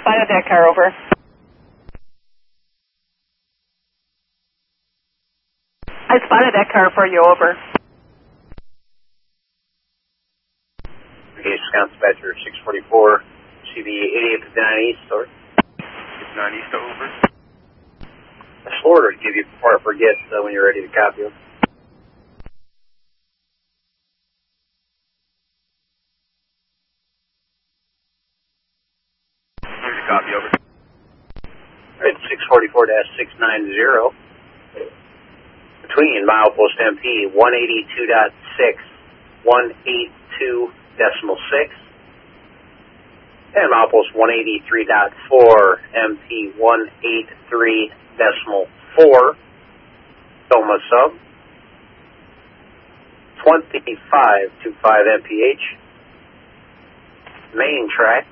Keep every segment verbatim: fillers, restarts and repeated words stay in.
spotted that car, over. I spotted that car for you, over. Okay, Wisconsin Dispatcher six forty-four, C B eighty-eight fifty-nine East, over. fifty-nine East, over. Florida, give you before I forget uh, when you're ready to copy them. Here's your copy, over. Right, six forty-four dash six ninety. Between milepost M P one eighty-two point six, one eighty-two decimal six, and milepost one eighty-three point four, M P one eighty-three decimal four, Toma sub, twenty-five twenty-five M P H, main track,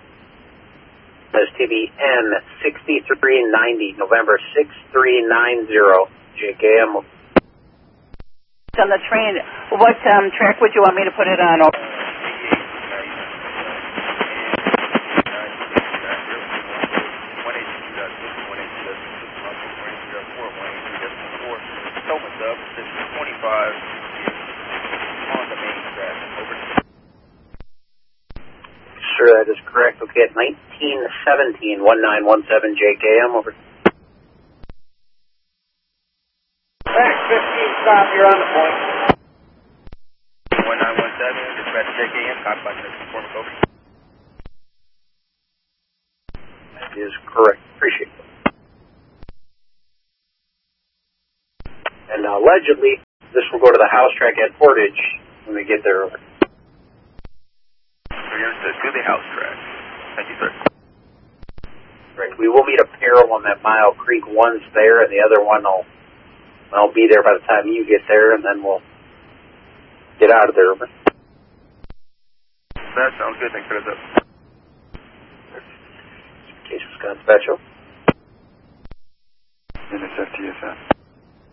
S T B N sixty-three ninety, November six three nine zero, J K M. On the train, what um, track would you want me to put it on? Over? twenty-five on the main track, over. Sure, that is correct. Okay, at nineteen seventeen, nineteen seventeen J K M, over. Back fifteen, stop, you're on the point. nineteen seventeen, dispatch J K M, copy by conform, over. That is correct. Appreciate it. And uh, allegedly, this will go to the house track at Portage when we get there. Over. So you're to the house track. Thank you, sir. Right. We will meet a peril on that Mile Creek. One's there, and the other one will I'll be there by the time you get there, and then we'll get out of there. Over. That sounds good. Thanks for the Case Wisconsin Special. N S F T S F.